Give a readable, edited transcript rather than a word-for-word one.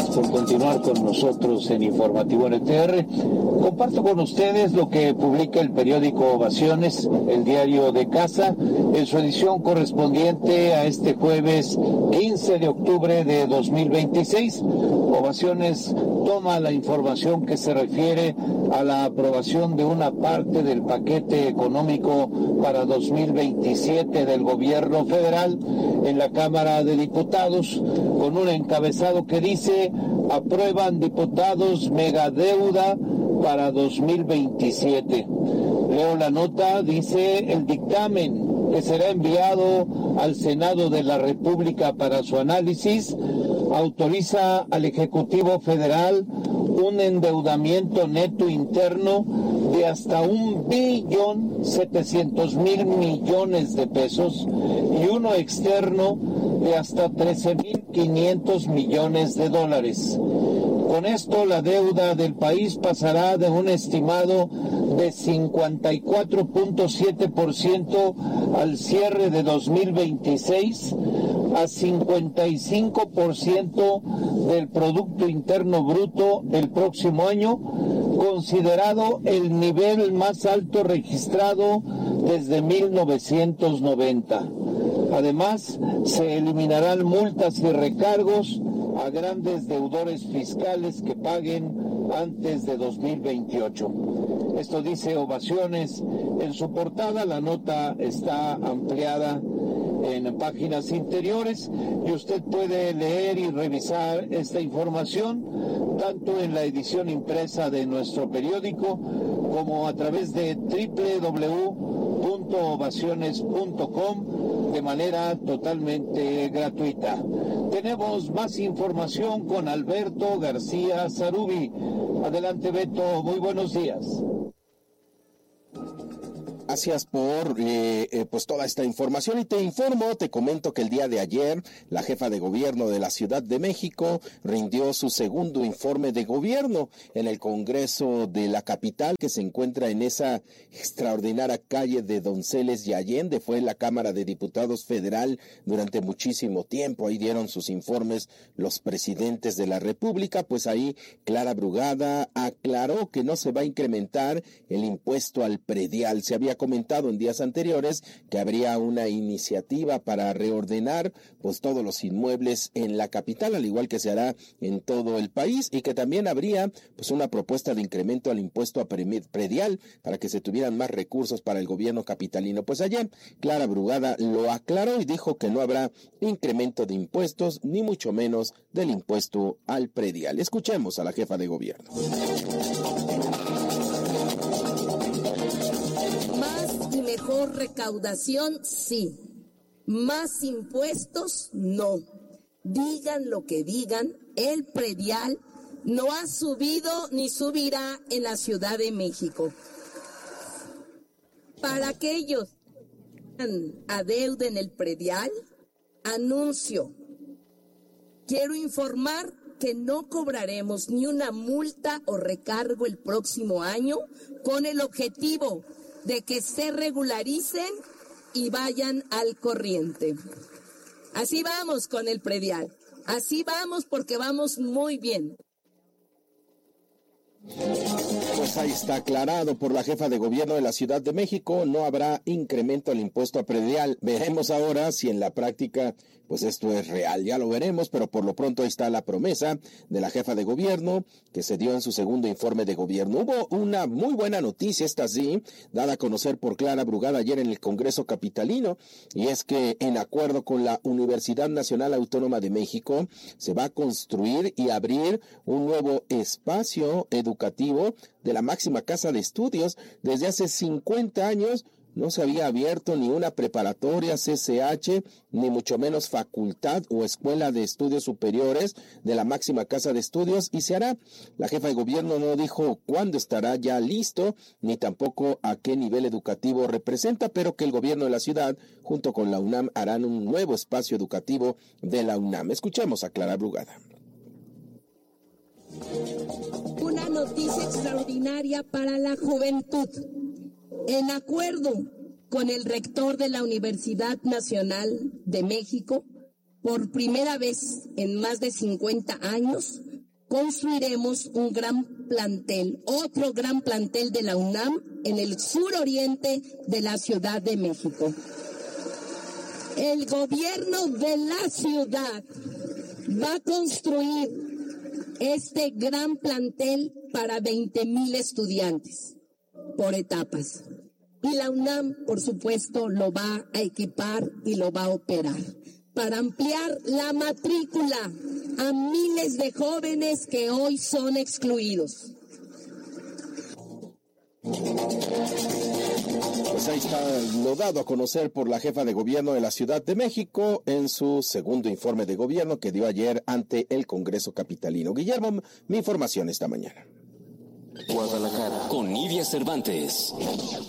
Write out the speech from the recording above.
por continuar con nosotros en Informativo NTR. Comparto con ustedes lo que publica el periódico Ovaciones, el diario de casa, en su edición correspondiente a este jueves 15 de octubre de 2026. Ovaciones toma la información que se refiere a la aprobación de una parte del paquete económico para 2027 del gobierno federal en la Cámara de Diputados, con un encabezado que dice: aprueban diputados megadeuda para 2027. Leo la nota, dice: el dictamen que será enviado al Senado de la República para su análisis autoriza al Ejecutivo Federal un endeudamiento neto interno de hasta 1.700.000.000.000 de pesos y uno externo de hasta 13.500 millones de dólares. Con esto, la deuda del país pasará de un estimado de 54.7% al cierre de 2026 a 55% del Producto Interno Bruto el próximo año, considerado el nivel más alto registrado desde 1990. Además, se eliminarán multas y recargos a grandes deudores fiscales que paguen antes de 2028. Esto dice Ovaciones en su portada. La nota está ampliada en páginas interiores y usted puede leer y revisar esta información tanto en la edición impresa de nuestro periódico como a través de www.ovaciones.com de manera totalmente gratuita. Tenemos más información con Alberto García Zarubi. Adelante, Beto, muy buenos días. Gracias por pues toda esta información y te comento que el día de ayer la jefa de gobierno de la Ciudad de México rindió su segundo informe de gobierno en el Congreso de la capital, que se encuentra en esa extraordinaria calle de Donceles y Allende. Fue en la Cámara de Diputados Federal durante muchísimo tiempo. Ahí dieron sus informes los presidentes de la República. Pues ahí Clara Brugada aclaró que no se va a incrementar el impuesto al predial. Se había comentado en días anteriores que habría una iniciativa para reordenar pues todos los inmuebles en la capital, al igual que se hará en todo el país, y que también habría pues una propuesta de incremento al impuesto a predial para que se tuvieran más recursos para el gobierno capitalino. Pues ayer Clara Brugada lo aclaró y dijo que no habrá incremento de impuestos, ni mucho menos del impuesto al predial. Escuchemos a la jefa de gobierno. Mejor recaudación, sí. Más impuestos, no. Digan lo que digan, el predial no ha subido ni subirá en la Ciudad de México. Para aquellos que adeuden el predial, anuncio. Quiero informar que no cobraremos ni una multa o recargo el próximo año con el objetivo de que se regularicen y vayan al corriente. Así vamos con el predial. Así vamos porque vamos muy bien. Pues ahí está aclarado por la jefa de gobierno de la Ciudad de México, no habrá incremento al impuesto a predial. Veremos ahora si en la práctica pues esto es real, ya lo veremos, pero por lo pronto ahí está la promesa de la jefa de gobierno que se dio en su segundo informe de gobierno. Hubo una muy buena noticia, esta sí, dada a conocer por Clara Brugada ayer en el Congreso capitalino, y es que en acuerdo con la Universidad Nacional Autónoma de México se va a construir y abrir un nuevo espacio educativo de la máxima casa de estudios. Desde hace 50 años no se había abierto ni una preparatoria, CCH, ni mucho menos facultad o escuela de estudios superiores de la máxima casa de estudios, y se hará. La jefa de gobierno no dijo cuándo estará ya listo, ni tampoco a qué nivel educativo representa, pero que el gobierno de la ciudad, junto con la UNAM, harán un nuevo espacio educativo de la UNAM. Escuchemos a Clara Brugada. Una noticia extraordinaria para la juventud. En acuerdo con el rector de la Universidad Nacional de México, por primera vez en más de 50 años, construiremos un gran plantel, otro gran plantel de la UNAM en el suroriente de la Ciudad de México. El gobierno de la ciudad va a construir este gran plantel para 20,000 estudiantes por etapas. Y la UNAM, por supuesto, lo va a equipar y lo va a operar para ampliar la matrícula a miles de jóvenes que hoy son excluidos. Pues ahí está lo dado a conocer por la jefa de gobierno de la Ciudad de México en su segundo informe de gobierno que dio ayer ante el Congreso Capitalino. Guillermo, mi información esta mañana. Guadalajara, con Nidia Cervantes.